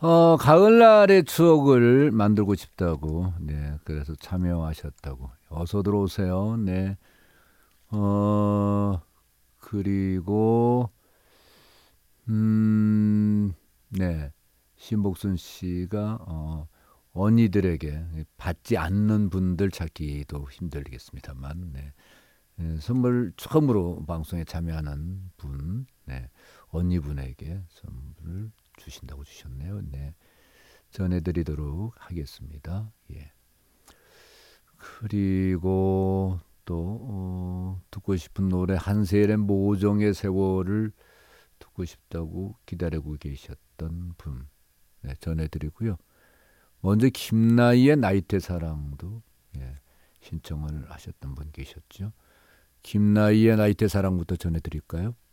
가을날의 추억을 만들고 싶다고, 네, 그래서 참여하셨다고. 어서 들어오세요. 네, 어, 그리고, 음, 네, 신복순 씨가, 언니들에게 받지 않는 분들 찾기도 힘들겠습니다만, 네, 선물 처음으로 방송에 참여하는 분, 네, 언니분에게 선물을 주신다고 주셨네요. 네. 전해드리도록 하겠습니다. 예. 그리고 또 듣고 싶은 노래 한세일의 모종의 세월을 듣고 싶다고 기다리고 계셨던 분 네, 전해드리고요. 먼저 김나희의 나이테 사랑도 예, 신청을 하셨던 분 계셨죠. 김나희의 나이테 사랑부터 전해드릴까요?